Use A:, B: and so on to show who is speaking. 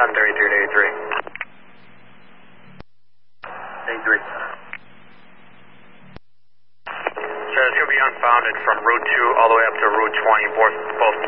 A: 733 to 83. 83. So it's going to be unbounded from Route 2 all the way up to Route 20, both